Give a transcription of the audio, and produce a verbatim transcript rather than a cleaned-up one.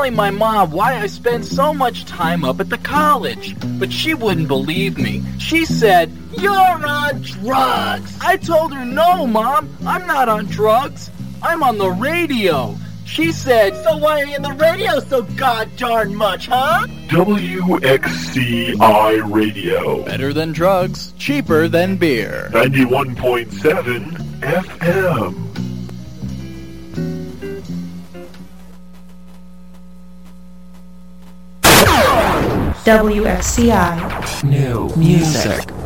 telling my mom why I spend so much time up at the college, but she wouldn't believe me. She said, "You're on drugs." I told her, "No, Mom, I'm not on drugs. I'm on the radio." She said, "So why are you in the radio so god darn much, huh?" W X C I Radio. Better than drugs, cheaper than beer. ninety-one point seven F M. W X C I. New music.